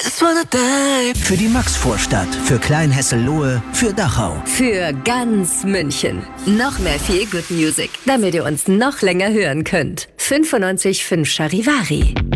Just wanna dive. Für die Maxvorstadt, für Kleinhessel-Lohe, für Dachau. Für ganz München. Noch mehr Feel Good Music, damit ihr uns noch länger hören könnt. 95.5 Charivari.